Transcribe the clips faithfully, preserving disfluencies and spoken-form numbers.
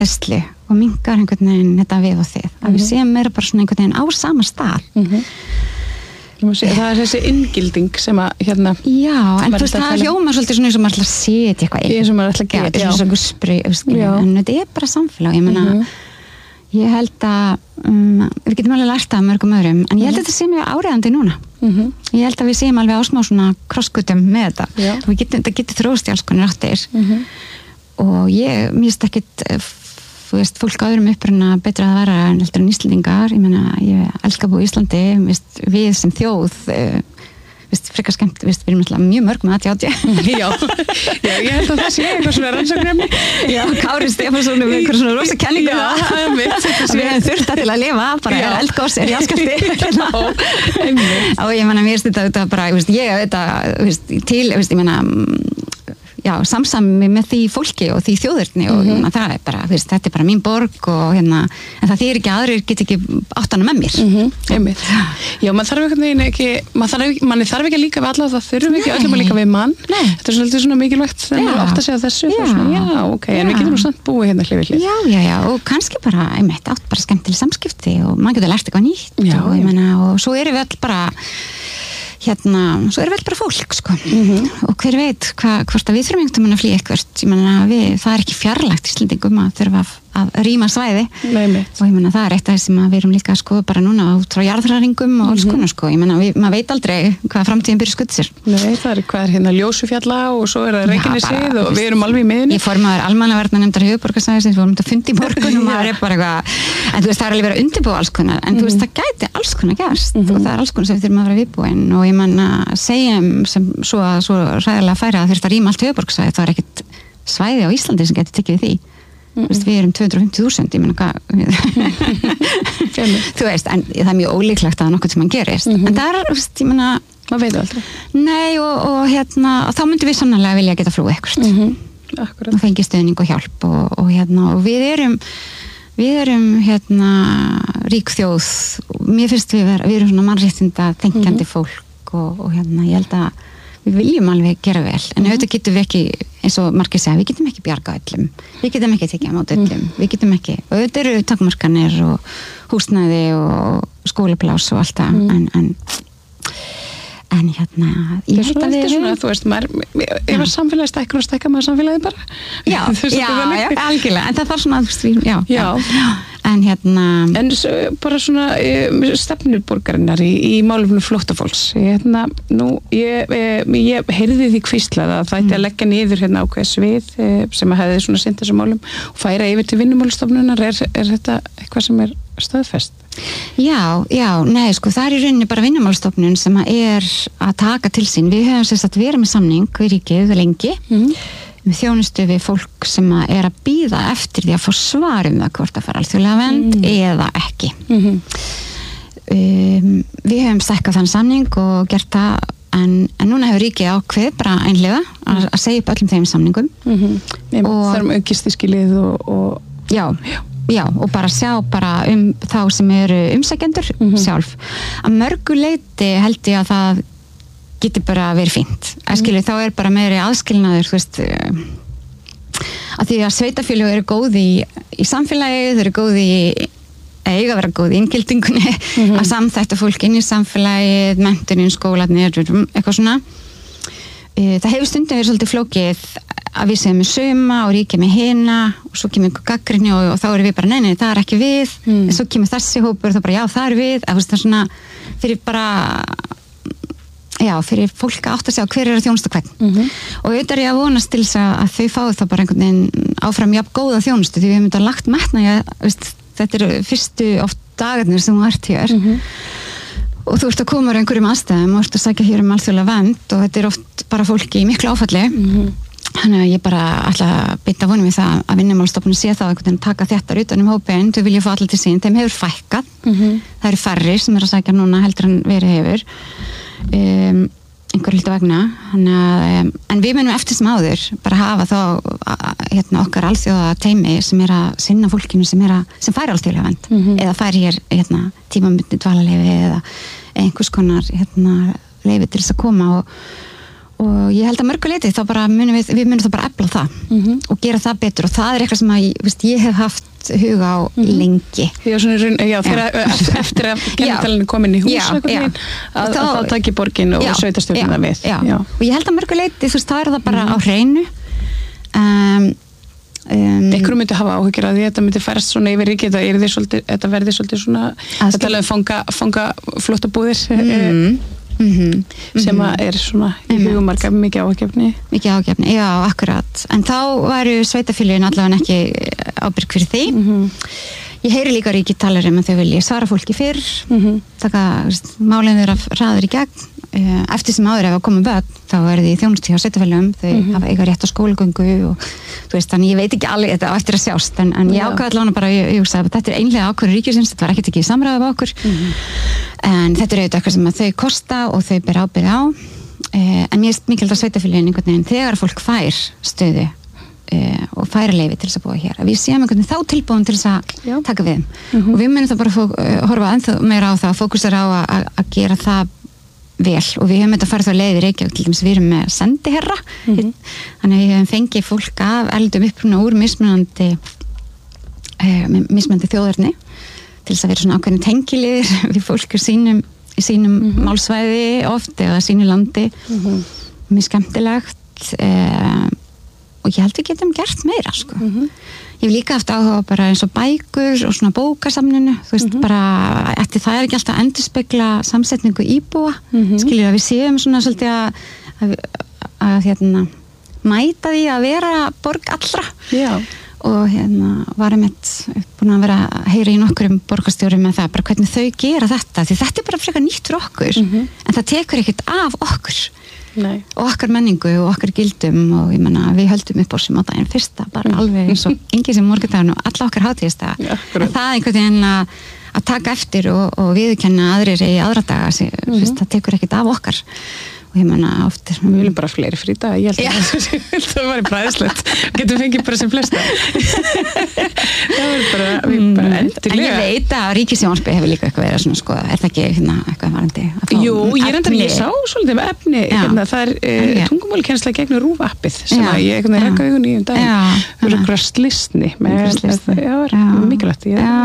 hræðslu og minnkar einhvern veginn þetta við og þið að mm-hmm. við séum meira bara svona einhvern veginn á sama stað mm-hmm. Það er þessi inngilding sem að hérna já, en þú veist, það hljómar svolítið svona eins og maður ætla að setja eitthvað inn eins og maður ætla að geta, já, já. Svona spri, en þetta er bara samfélag ég meina, mm-hmm. ég held að um, við getum alveg lært það mörgum öðrum en ég held að þetta sé mjög áreiðandi núna mm-hmm. ég held að við séum alveg á smá svona krosskutum með þetta já. Og við getum, þetta getur þróst í alls konar áttir mm-hmm. og ég, mér finnst ekkit þú veist, fólk á öðrum uppruna betra að vera en heldur en Íslendingar ég meina, ég elska að búa í Íslandi veist, við sem þjóð veist, frekar skemmt, veist, við erum alltaf mjög mörg með að tjáttja já, já, ég held að það sé eitthvað svona rannsóknarefni já, Kári Stefánsson með eitthvað svona rosa kenningu já, við hefum þurft að til að lifa bara er eldgós, er jáskasti og ég meina, mér finnst þetta, þetta bara, veist, ég þetta veist, til, veist, ég meina já, samsami með því fólki og því þjóðurni og mm-hmm. það er bara, veist, þetta er bara mín borg og hérna, en það þýðir ekki að aðrir get ekki áttana með mér mm-hmm. já, maður þarf einhvern veginn ekki maður þarf, manni þarf ekki að líka við alla það þurfum ekki öllum að líka við mann Nei. Þetta er svolítið svona mikilvægt sem maður átt að segja þessu já, svona, já ok, já. En við getum nú samt búið hérna hlið við hlið já, já, já, og kannski bara, einmitt, átt bara skemmtileg samskipti og maður getur lært eitthvað nýtt já, og, ég meina, og svo erum við all bara hérna, svo erum við bara fólk sko. mm-hmm. og hver veit hva, hvort að við þurfum einhvern veginn að flýja eitthvað ég meina, við, það er ekki fjarlægt Íslendingum að þurfa að, að rýma svæði Nei, og ég meina, það er eitt af þessum að við erum líka að skoða bara núna út frá jarðhræringum og alls konar sko, ég meina, við, maður veit aldrei hvað framtíðin byrja skutt sér Nei, það er hvað er hérna Ljósufjalla og svo er það Reykjanesið og við erum alveg í miðunni Ég formaður almannavarnanefndar höfuðborgarsvæðisins við vorum þetta fundi í morgun og maður er bara eitthvað en þú veist, það er alveg verið að undirbúa alls konar en mm-hmm. þú veist, það gæti alls konar gerst mm-hmm. og það er alls konar sem við þurfum að vera viðbúin og ég manna segjum sem svo, svo ræðilega færi að þurft að rýma allt höfuðborgarsvæði þá er ekkert svæði á Íslandi sem getur tekið við því mm-hmm. veist, við erum tvö hundruð og fimmtíu þúsund ég meina hvað þú veist, en það er mjög ólíklegt að nokkuð sem hann gerist mm-hmm. en það er, veist, ég meina maður veit aldrei nei og, og hérna, og þá myndum við sannarlega vilja geta flúið eitthvað mm-hmm. og fengi stuðning og hjálp og, og hérna, og við erum við erum hérna rík þjóð mér finnst við vera, við erum svona mannréttinda þenkjandi mm-hmm. fólk og, og hérna, ég held að við viljum alveg gera vel, en mm-hmm. auðvitað getum við ekki eins og margir segja, við getum ekki bjarga öllum við getum ekki tekið á móti öllum mm-hmm. við getum ekki, og auðvitað eru takmarkanir og húsnæði og skólaplás og allt það, mm-hmm. en, en en hérna ég held að við svona, þú veist, maður ef að samfélagi stækkar og stækkar maður samfélagi bara já, já, já, algjörlega en það þarf svona, þú veist, já, já. já en hérna en bara svona stefnur borgarinnar í, í málefnum flóttafólks hérna, nú, ég, ég, ég heyrði því hvíslað að það ætti að leggja niður hérna ákveð svið sem að hefði svona sinnt þessum málum og færa yfir til vinnumálastofnunar er, er þetta eitthvað sem er stöðfest? Já, já, nei, sko, það er í rauninni bara vinnumálastofnun sem að er að taka til sín. Við höfum sérst að vera með samning við ríkið lengi mm. um þjónustu við fólk sem að er að bíða eftir því að fá svar um það hvort að fara alþjóðlega vernd mm. eða ekki. Mm-hmm. Um, við höfum stækkað þann samning og gert það en, en núna hefur ríkið ákveð bara einhlega að, að segja upp öllum þeim samningum. Mm-hmm. Og það er um aukistiskilið og, og já, já. Já, og bara sjá bara um þá sem eru umsækjendur mm-hmm. sjálf. Að mörgu leyti held ég að það getur bara verið fínt. Mm-hmm. Skilur, þá er bara meiri aðskilnaður, þú veist, að því að sveitafélög eru góð í, í samfélagi, þau eru góð í eiga að vera góð í inngildingunni, mm-hmm. að samþætta fólk inn í samfélagið, mentunin, skólarnir, eitthvað svona. Það hefur stundum verið svolítið flókið að við séum með suma og ríkið með hina og svo kemur einhver gagnrýni og, og þá erum við bara, nei, nei, það er ekki við mm. en svo kemur þessi hópur og þá bara, já, það er við að það er svona, fyrir bara já, fyrir fólk að átta sig á hver er að þjónusta hvern mm-hmm. og auðvitað er ég að vonast til þess að þau fáið þá bara einhvern veginn áfram jafn góða þjónustu því við hefum þetta lagt metna í að, veist, þetta eru fyrstu oft dagarnir sem þú ert hér mm-hmm. og þú ert að koma úr einhverjum aðstæðum og ert að sækja hér um alþjóðlega vernd og þetta er oft bara fólki í miklu áfalli mm-hmm. Þannig að ég bara ætla að byrja vonum við það að vinnumálastofnun sé það að taka þéttar utan um hópinn, þau vilja fá allir til sín, þeim hefur fækkað, mm-hmm. það eru færri sem er að sækja núna heldur en verið hefur, um, einhver hluta vegna, að, um, en við munum eftir sem áður bara hafa þá að, hérna, okkar alþjóða teimi sem er að sinna fólkinu sem, er að, sem fær alþjóðlega vernd, mm-hmm. eða fær hér hérna, tímabundið dvalarleyfi eða einhvers konar hérna, leyfi til þess að koma og og ég held að mörguleiti þá bara munum við, við munum þá bara efla það mm-hmm. og gera það betur og það er eitthvað sem að ég, veist, ég hef haft huga á mm-hmm. lengi. Já, svona, já, þegar eftir að kennitalinn er komin í hús já, já. Að, að þá taki borgin og sveitarstjórnina við. Já. Já, og ég held að mörguleiti, þú veist, það er það bara mm-hmm. á hreinu. Um, Um, Ekkur myndi hafa áhyggjur að því þetta myndi færast svona yfir ríki þetta, svolítið, þetta verði svolítið svona þetta alveg fanga, fanga flottabúðir mm, mm-hmm, sem mm-hmm. að er svona í hugumarka mikið áhugjefni mikið áhugjefni, já, akkurat en þá væru sveitafélögin allavega ekki ábyrg fyrir því mm-hmm. ég heyri líka ríki talar um að þau vilja svara fólki fyrr mm-hmm. taka málin þeirra hraður í gegn eftir sem áður ef að koma börn þá er því þjónustu hjá sveitafélögum þau mm-hmm. hafa eiga rétt á skólagöngu og þú veist, þannig ég veit ekki alveg þetta á eftir að sjást en, en ég ákvaði allavega bara, ég, ég hugsa að þetta er einlega ákvörður ríkisins, þetta var ekkert ekki samræðið af okkur mm-hmm. en þetta er auðvitað eitthvað sem að þau kosta og þau ber ábyrgð á eh, en mér er mikilvægt að sveitafélögin einhvern veginn þegar fólk fær stöðu eh, og færa leyfi til þess að búa hér að við séum einhvern veginn þá tilbúin til þess að Já. taka við mm-hmm. og við munum þá bara fó, horfa ennþá meira á það fókusera á að gera það vel og við höfum þetta farið þá leiðir ekki til dæmis við erum með sendiherra mm-hmm. þannig að við höfum fengið fólk af eldum uppruna úr mismunandi eh, mismunandi þjóðarni til þess að vera svona ákveðin tengiliðir við fólk í sínum, í sínum mm-hmm. málsvæði oft eða sínu landi mm-hmm. mjög skemmtilegt eh, og ég held við getum gert meira sko. Mm-hmm. Ég hef líka haft áhuga bara eins og bækur og svona bókasamninu þú veist mm-hmm. bara, eftir það er ekki alltaf að endurspegla samsetningu íbúa mm-hmm. skiljur að við séum svona svolítið að, að, að hérna mæta því að vera borg allra Já. Og hérna varum eitt búin að vera að heyra í nokkurum borgarstjórum með það, bara hvernig þau gera þetta því þetta er bara frekar nýtt fyrir okkur mm-hmm. en það tekur ekkert af okkur Nei. Og okkar menningu og okkar gildum og ég menna við höldum upp á sem á daginn fyrsta bara mm. alveg eins og enginn sem morgundaginn og alla okkar hátíðista ja, það er einhvern veginn að, að taka eftir og, og viðurkenna aðrir í aðra daga sem, mm-hmm. fyrst, það tekur ekkert af okkar og ég menna oftir við viljum bara fleiri frídaga ég held að það var bræðislegt getum fengið bara sem flesta það var bara, við bara endilega en ég veit að Ríkissjónvarpið hefur líka eitthvað verið svona sko, er það ekki hérna, eitthvað varandi jú, ég er enda ég sá svolítið með efni hérna, það er e, tungumálakennsla gegnum RÚV-appið sem að ég eitthvað rekka augun í um dag það er eitthvað slistni mikilvægt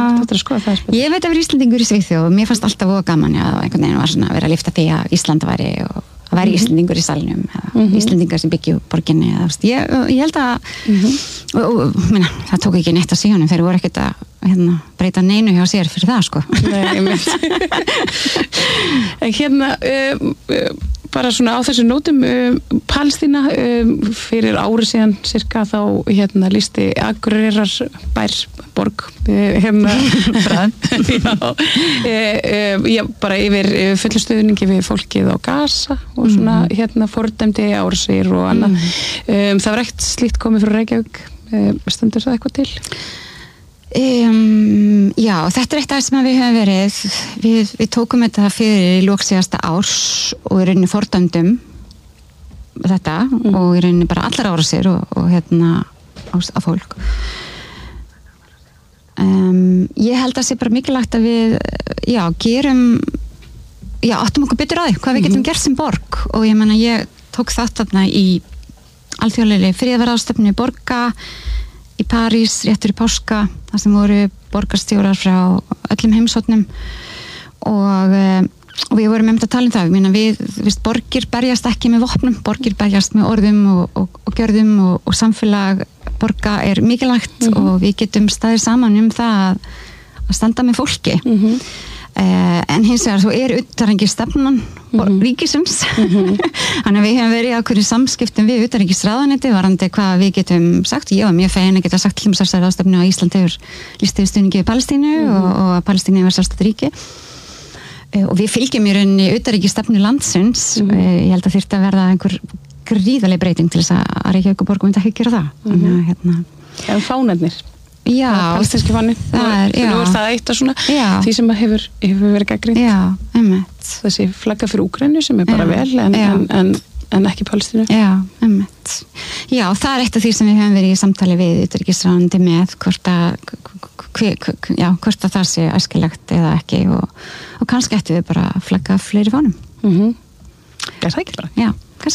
ég veit að vera Íslandingur í Svíþjóð og mér fannst alltaf voða gaman að einhvern veginn var svona að vera að lifta því að Ísland væri og að væri Íslendingur í salnum eða mm-hmm. Íslendingar sem byggju borginni eða, ég, ég held að mm-hmm. og, og, minna, það tók ekki neitt á síðanum þeir voru ekkert að hérna, breyta neinu hjá sér fyrir það sko Nei, en hérna um, um, bara svona á þessu nótum um, Palestína um, fyrir ári síðan cirka þá hérna lísti Akureyrar bær borg hérna já, e, e, já, bara yfir fullu stuðningi við fólkið á Gaza og svona mm. hérna fordæmdi árásir og annað mm. um, það var ekkert slíkt komið frá Reykjavík um, stendur það eitthvað til? Um, já, þetta er eitt af það sem við höfum verið við, við tókum þetta fyrir í lok síðasta árs og í rauninni fordæmdum þetta mm. og í rauninni bara allar árásir og, og hérna á, á fólk Um, ég held að það sé bara mikilvægt að við já, gerum já, áttum okkur betur á því, hvað við getum mm-hmm. gert sem borg og ég menna, ég tók þátt þarna í alþjóðlegri friðarráðstefnu í Borga í París, réttur í páska þar sem voru borgarstjórar frá öllum heimshornum og, og við vorum einmitt að tala um það, ég meina við, við borgir berjast ekki með vopnum, borgir berjast með orðum og, og, og gjörðum og, og samfélag borga er mikilvægt mm-hmm. og við getum staðið saman um það að, að standa með fólki mm-hmm. uh, en hins vegar svo er utanríkisstefnan mm-hmm. ríkisins mm-hmm. þannig að við hefum verið í ákveðnum samskiptum við utanríkisráðuneyti varandi hvað við getum sagt, ég var mjög fegin að geta sagt til þess að ráðstefnu að Ísland hefur lýst yfir stuðningi við Palestínu mm-hmm. og, og að Palestínu hefur sjálfstætt ríki uh, og við fylgjum í rauninni utanríkisstefnu landsins mm-hmm. uh, ég held að þyrfti að verða einhver gríðaleg breyting til þess að Reykjavík og Borg myndi ekki gera það mm-hmm. þannig að hérna en fánarnir já, palestinski fáni það er, nú er það eitt af svona já. Því sem hefur, hefur verið gagnrýnt já, einmitt þessi flagga fyrir Úkraínu sem er bara já, vel en, en, en, en ekki Palestínu já, einmitt já, það er eitt af því sem við höfum verið í samtali við utanríkisráðuneyti með hvort að já, hvort að það sé æskilegt eða ekki og, og kannski ættum við bara flagga fleiri fánum mhm. er það ekki bara? já, kannski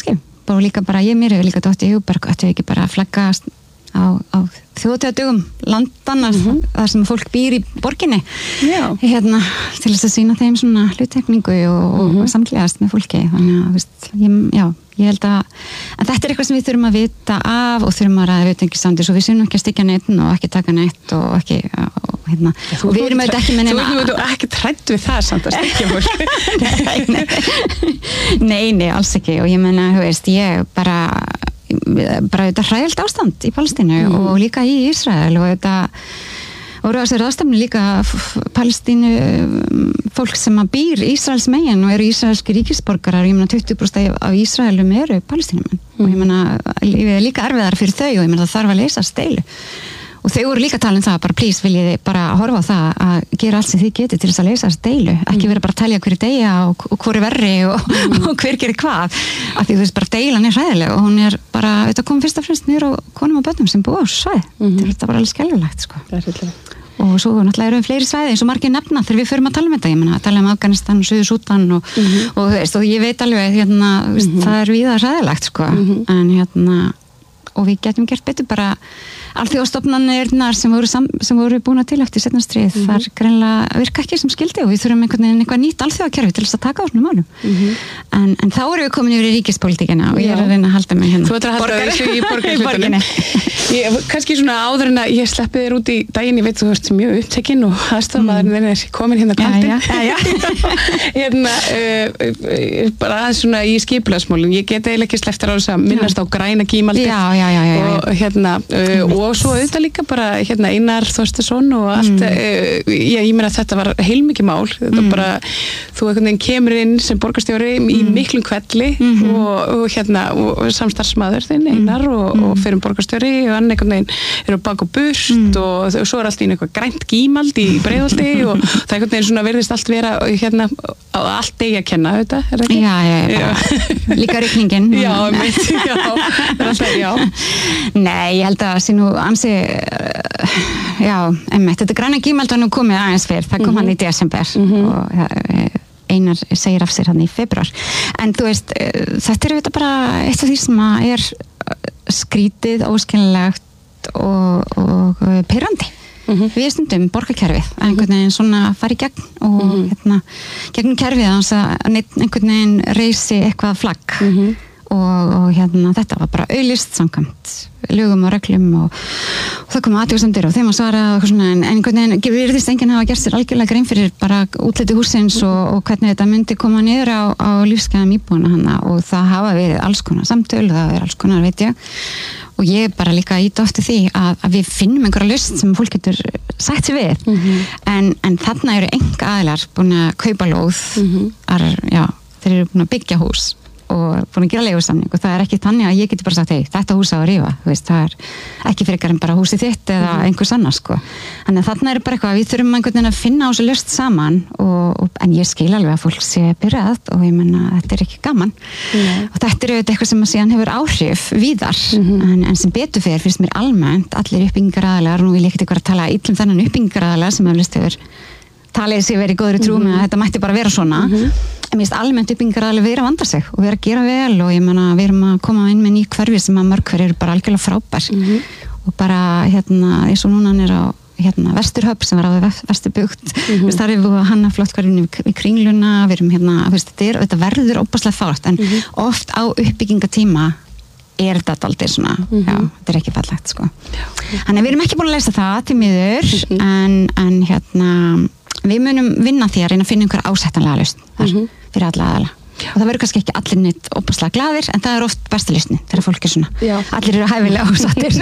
bara líka bara, ég mér hefur líka dótt í hugberg, ættu ekki bara að flagga á, á þjóðtíðardögum landana, mm-hmm. þar sem fólk býr í borginni hérna, til þess að sýna þeim svona hluttekningu og, mm-hmm. og samklæðast með fólki þannig að, veist, ég, já, ég held að en þetta er eitthvað sem við þurfum að vita af og þurfum að ræða við ekki samt svo við séum ekki að styggja neitt og ekki taka neitt og ekki, og, hérna ja, og við erum auðvitað ekki með neina Þú erum auðvitað ekki trædd við það samt að styggja fólk nei, nei, nei, nei, alls ekki og ég meina, þú veist, ég bara bara þetta hræðilt ástand í Palestínu mm. og líka í Ísrael og þetta og þessari ástæmni líka Palestínu fólk sem að býr Ísraels megin og eru ísraelski ríkisborgarar ég meina tuttugu prósent af Ísraelum eru Palestínumenn mm. og ég meina lífið er líka erfiðar fyrir þau og ég meina það þarf að leysa deilu og þau voru líka að tala um það bara please viljið bara horfa á það að gera allt sem þið getið til þess að leysa þessu deilu ekki vera bara að telja hverju deyja og, og hverju verri og, mm. og hver gerir hvað af því þú veist bara deilan er hræðileg og hún er bara, þetta kom fyrst og fremst niður á konum og börnum sem búa á svæð mm. þetta er bara alveg skelfilegt sko og svo náttúrulega erum við fleiri svæði eins og margir nefna þegar við förum að tala um þetta ég menna að tala um Afganistan og Suður-Súdan og, mm-hmm. og, veist, og ég veit alveg hérna, veist, mm-hmm. það er víða hræðilegt sko mm-hmm. en hérna og við getum gert betur bara alþjóðastofnanirnar sem voru, sam, sem voru búna til eftir seinna stríð mm-hmm. þar greinlega virka ekki sem skildi og við þurfum einhvern veginn eitthvað nýtt alþjóðakerfi til þess að taka á svona málum mm-hmm. en, en þá erum við komin yfir í ríkispólitíkina og ég er að reyna að halda mig hérna Þú ætlar að halda þessu í borgarhlutunum kannski svona áður en að ég sleppi þér út í daginn ég veit þú ert mjög upptekinn og aðstofmaðurinn mm. er komin hérna kaldin hérna uh, bara aðeins svona í skipulagsmálum ég get eiginlega ekki sleppt þér á þess að minnast á græna gímaldi og hérna uh, og svo auðvitað líka bara hérna Einar Þorsteinsson og allt mm. uh, ég, ég meina að þetta var heilmikið mál þetta mm. bara, þú einhvern veginn kemur inn sem borgarstjóri mm. í miklum kvelli mm-hmm. og, og hérna og samstarfsmaður þinn Einar mm. og, og fyrir borgarstjóri og hann einhvern veginn er á bak og burt mm. og, og svo er allt í eitthvað grænt gímald í Breiðholti og það einhvern veginn svona verðist allt vera hérna á allt degi að kenna þetta, er það ekki? Já, já, já. Líka rigningin Já, mitt, já, það er alltaf, já Nei, ég held að sé nú ansi já, emmitt, þetta græna gímald var nú komið aðeins fyrr, það kom mm-hmm. hann í desember mm-hmm. og ja, Einar segir af sér hann í februar en þú veist, þetta er þetta bara eitt af því sem er skrítið, óskiljanlegt og, og pirrandi mm-hmm. við stundum borgarkerfið að einhvern veginn svona fari í gegn og mm-hmm. hérna, gegn kerfið þannig að einhvern veginn reysi eitthvað flagg mm-hmm. og, og hérna, þetta var bara auglýst samkvæmt lögum og reglum og, og það kom athugasemdir og þeim að svara og svona, en einhvern veginn virðist enginn hafa gert sér algjörlega grein fyrir bara útliti húsins og, og hvernig þetta myndi koma niður á, á lífsgæðum íbúana hana og það hafa verið alls konar samtöl og það er alls konar, veit ég og ég bara líka íta eftir því að, að við finnum einhverja lausn sem fólk getur sagt sér við mm-hmm. en, en þarna eru enga aðilar búin að kaupa lóð mm-hmm. ar, já, þeir eru búin að byggja hús og búin að gera leigusamning og það er ekki þannig að ég geti bara sagt, hei, þetta hús á að rífa þú veist, það er ekki frekar en bara húsið þitt eða mm-hmm. einhvers annars, sko þannig að þarna er bara eitthvað, við þurfum einhvern veginn að finna á þessu lausn saman og, og, en ég skil alveg að fólk sé byrjað og ég menna, þetta er ekki gaman mm-hmm. og þetta er auðvitað eitthvað sem að síðan hefur áhrif víðar, mm-hmm. en, en sem betur fyrir finnst mér almennt, allir uppbyggingaraðilar nú vil ég ekkert eitthvað að tala illum þennan uppbyggingaraðilar sem hefur hefur talið sér verið í góðri trú með mm-hmm. að þetta mætti bara vera svona mm-hmm. en mér finnst almennt uppbyggingaraðilar vera að vanda sig og vera að gera vel og ég menna við erum að koma inn með ný hverfi sem að mörg hverju eru bara algjörlega frábær mm-hmm. og bara hérna eins og núna hann er á hérna Vesturhöfn sem var á Vesturbugt mm-hmm. við starfum við að hanna flott hverjum í Kringluna við erum hérna, veist, þetta, er, þetta verður óbáslega fárt en mm-hmm. oft á uppbyggingatíma er þetta aldrei svona, mm-hmm. já, þetta er ekki fallegt sko. Þannig við erum ekki búin að leysa það til miður mm-hmm. en, en hérna við munum vinna því að reyna að finna einhver ásættanlega lausn þar mm-hmm. fyrir alla aðala og það verður kannski ekki allir neitt óbúslega glaðir en það er oft besta lausnin þegar fólk er svona já. Allir eru hæfilega ásattir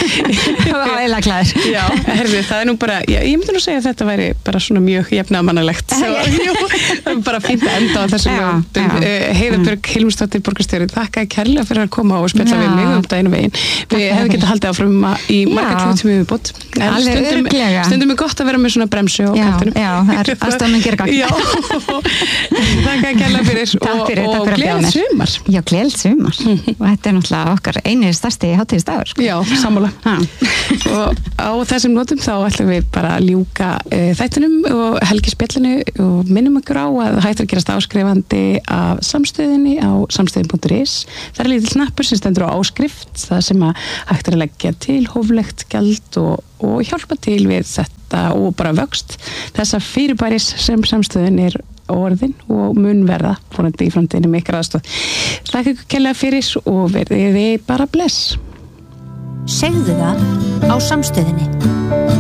og hæfilega glaðir Já, herði, það er nú bara já, ég myndi nú segja að þetta væri bara svona mjög jafnaðarmannalegt það er bara fínt að enda á þessum Heiða Björg Hilmarsdóttir borgarstjóri, þakkaði kærlega fyrir að koma og spjalla við mig um daginn og veginn við hefum getað haldið áfram í marga klútum við viðbót stundum, stundum er gott að vera með svona bremsu á kantinum Já, það er aðstofnum gera gagn Þakkaði kærlega fyrir Takk fyrir, og, takk og fyrir að bjóða gleðilegt mér. sumar. Já, gleðilegt sumar. Og þetta er náttúrulega okkar eini stærsti hátíðisdagur. Sko. Já, sammála. Og á þessum notum þá ætlum við bara að ljúka uh, þættunum og helgispjallinu og minnum ykkur á að hægt að gerast áskrifandi af samstöðinni á samstöðin punktur is. Það er lítill hnappur sem stendur á áskrift, það sem að hægt er að leggja til hóflegt gjald og, og hjálpa til við þetta og bara vöxt þessa fyrirbæris sem samstöðin er orðin og mun verða vonandi í framtíðinni með ykkur aðstoð. Þakka ykkur kærlega fyrir og verðið bara bless. Segðu það á samstöðinni.